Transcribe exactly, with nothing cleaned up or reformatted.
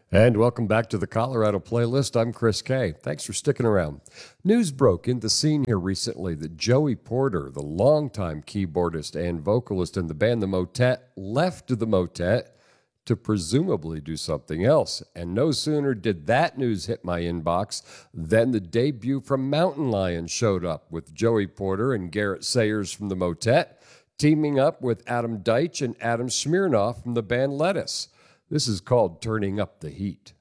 And welcome back to the Colorado Playlist. I'm Chris Kay. Thanks for sticking around. News broke in the scene here recently that Joey Porter, the longtime keyboardist and vocalist in the band The Motet, left the Motet to presumably do something else. And no sooner did that news hit my inbox than the debut from Mountain Lion showed up, with Joey Porter and Garrett Sayers from The Motet teaming up with Adam Deitch and Adam Smirnoff from the band Lettuce. This is called Turning Up the Heat.